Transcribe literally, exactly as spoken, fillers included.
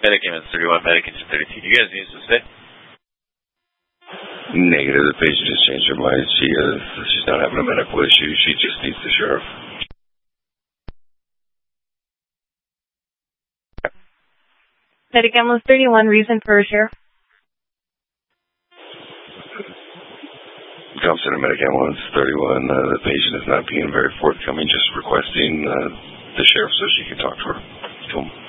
Medic ambulance thirty-one, medic engine thirty-two. Do you guys need us to stay? Negative. The patient just changed her mind. She is, she's not having a medical issue. She just needs the sheriff. Medic ambulance thirty-one, reason for sheriff? Come Center Medic ambulance thirty-one. Uh, the patient is not being very forthcoming, just requesting uh, the sheriff so she can talk to her. Cool.